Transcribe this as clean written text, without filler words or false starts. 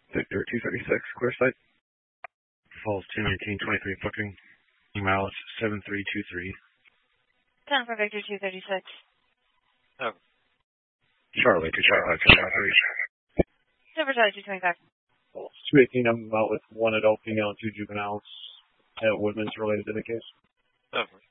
Victor 236, clear site. Falls 219-23 booking. Email is 7323. 10 for Victor 236. Oh. Charlie 225. Silver Charlie 225. 218, I'm out with one adult female and two juveniles at Woodman's related to the case. Over.